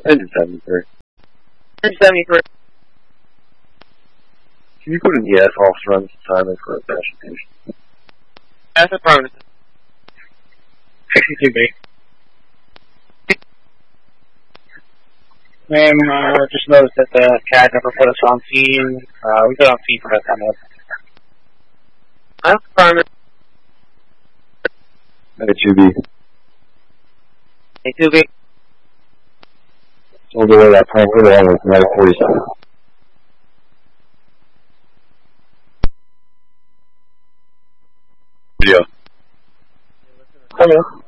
Engine 73. Engine 73. Can you put in yes, officer, on this assignment for a presentation? That's affirmative. 62B. Ma'am, just noticed that the CAD never put us on scene. We got on scene for that time. That's affirmative. 92B. 82B. So we'll go with that plan along with another 47. Video. Hello.